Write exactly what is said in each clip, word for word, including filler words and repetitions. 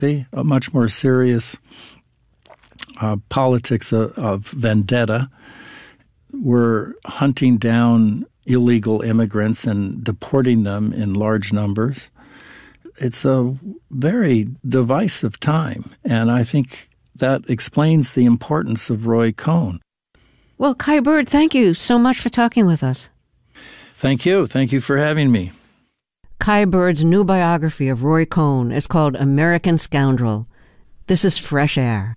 a much more serious uh, politics of, of vendetta. We're hunting down illegal immigrants and deporting them in large numbers. It's a very divisive time, and I think that explains the importance of Roy Cohn. Well, Kai Bird, thank you so much for talking with us. Thank you. Thank you for having me. Kai Bird's new biography of Roy Cohn is called American Scoundrel. This is Fresh Air.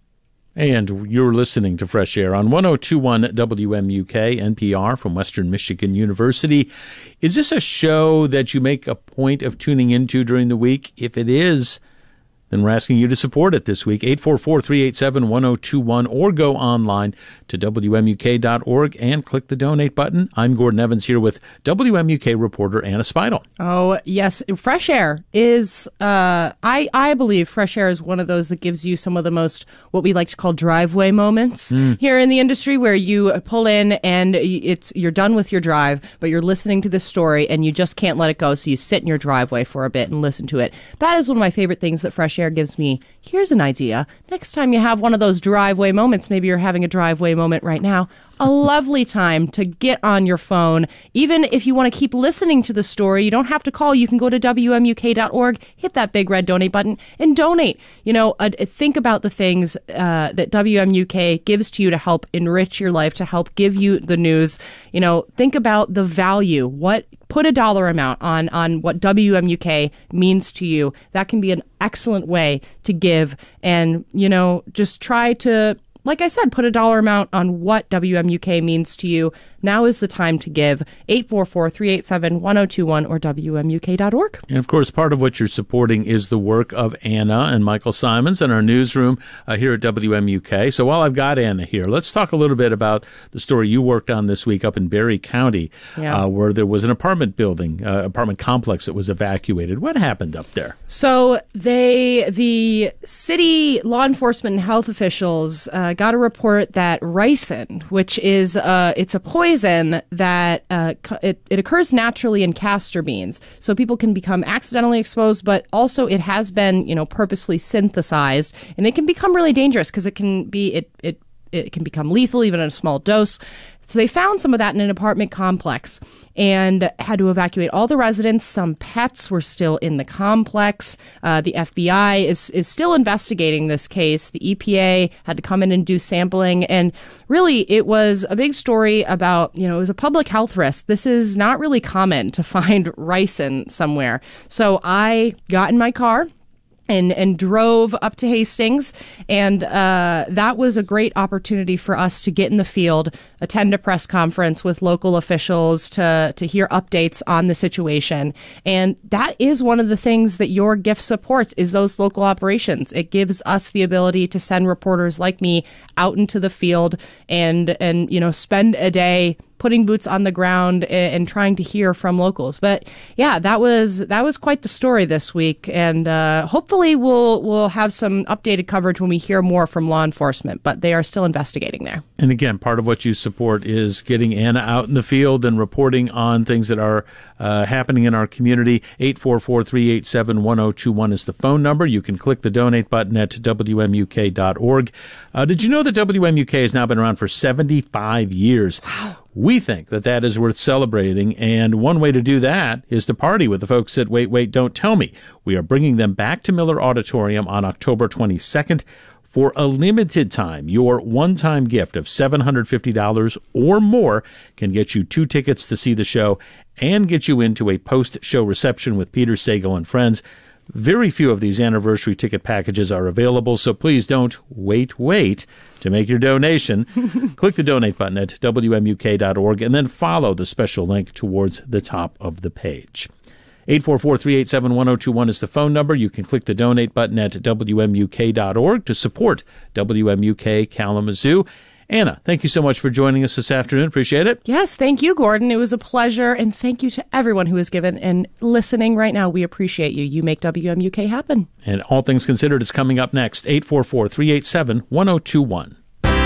And you're listening to Fresh Air on one oh two point one W M U K, N P R from Western Michigan University. Is this a show that you make a point of tuning into during the week? If it is, then we're asking you to support it this week, eight four four, three eight seven, one oh two one, or go online to W M U K dot org and click the donate button. I'm Gordon Evans here with W M U K reporter Anna Speidel. Oh, yes. Fresh Air is, uh, I, I believe Fresh Air is one of those that gives you some of the most, what we like to call driveway moments mm. here in the industry, where you pull in and it's you're done with your drive, but you're listening to this story and you just can't let it go. So you sit in your driveway for a bit and listen to it. That is one of my favorite things that Fresh Air gives me. Here's an idea. Next time you have one of those driveway moments, maybe you're having a driveway moment right now, a lovely time to get on your phone. Even if you want to keep listening to the story, you don't have to call. You can go to W M U K dot org, hit that big red donate button, and donate. You know, uh, think about the things uh, that W M U K gives to you to help enrich your life, to help give you the news. You know, think about the value. What Put a dollar amount on, on what W M U K means to you. That can be an excellent way to give. And, you know, just try to, like I said, put a dollar amount on what W M U K means to you. Now is the time to give. eight four four, three eight seven, one oh two one or W M U K dot org. And, of course, part of what you're supporting is the work of Anna and Michael Simons in our newsroom uh, here at W M U K. So while I've got Anna here, let's talk a little bit about the story you worked on this week up in Berry County, yeah. uh, where there was an apartment building, uh, apartment complex that was evacuated. What happened up there? So they, the city law enforcement and health officials uh, got a report that ricin, which is uh, it's a poison that uh, it, it occurs naturally in castor beans, so people can become accidentally exposed, but also it has been, you know, purposefully synthesized, and it can become really dangerous because it can be it it it can become lethal even in a small dose. So they found some of that in an apartment complex and had to evacuate all the residents. Some pets were still in the complex. Uh, the F B I is, is still investigating this case. The E P A had to come in and do sampling. And really, it was a big story about, you know, it was a public health risk. This is not really common to find ricin somewhere. So I got in my car and and drove up to Hastings, and uh, that was a great opportunity for us to get in the field, attend a press conference with local officials to to hear updates on the situation. And that is one of the things that your gift supports, is those local operations. It gives us the ability to send reporters like me out into the field and and you know spend a day putting boots on the ground and, and trying to hear from locals. But yeah, that was that was quite the story this week, and uh, hopefully we'll we'll have some updated coverage when we hear more from law enforcement. But they are still investigating there. And again, part of what you support is getting Anna out in the field and reporting on things that are uh, happening in our community. eight four four, three eight seven, one oh two one is the phone number. You can click the donate button at W M U K dot org. Uh, did you know that W M U K has now been around for seventy-five years? Wow. We think that that is worth celebrating, and one way to do that is to party with the folks at Wait, Wait, Don't Tell Me. We are bringing them back to Miller Auditorium on October twenty-second for a limited time. Your one-time gift of seven hundred fifty dollars or more can get you two tickets to see the show and get you into a post-show reception with Peter Sagal and friends. Very few of these anniversary ticket packages are available, so please don't wait, wait to make your donation. Click the donate button at W M U K dot org and then follow the special link towards the top of the page. eight four four, three eight seven, one oh two one is the phone number. You can click the donate button at W M U K dot org to support W M U K Kalamazoo. Anna, thank you so much for joining us this afternoon. Appreciate it. Yes, thank you, Gordon. It was a pleasure, and thank you to everyone who has given and listening right now. We appreciate you. You make W M U K happen. And All Things Considered is coming up next. eight four four, three eight seven, one oh two one.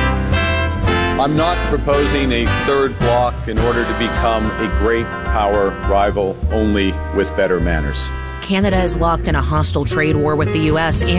I'm not proposing a third block in order to become a great power rival, only with better manners. Canada is locked in a hostile trade war with the U S